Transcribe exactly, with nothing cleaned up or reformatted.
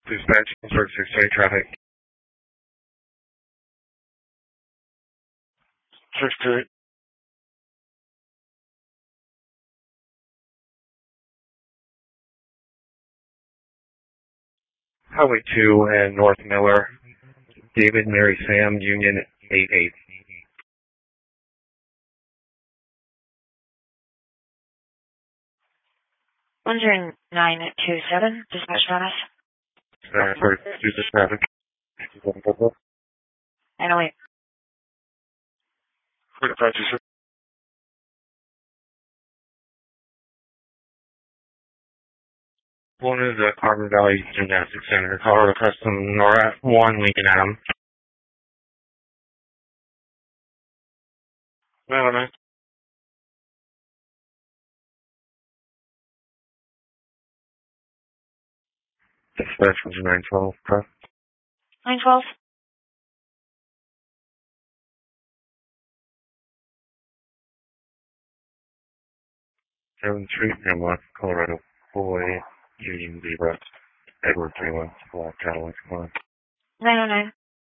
Dispatch, Pittsburgh six eight traffic. six eight. Highway two and North Miller. David, Mary, Sam, Union eight eight. one zero nine two seven, dispatch status. Uh, sorry, Tuesday traffic. nine oh eight. five two six. One is the Carbon Valley Gymnastics Center, Colorado Custom, Nora one, Lincoln Adam. No, no. Dispatch was nine twelve, correct? nine twelve. seventh Street, Hemlock, Colorado. Boy, Union Zebra. Edward three one, Black Cadillac, one. nine oh nine.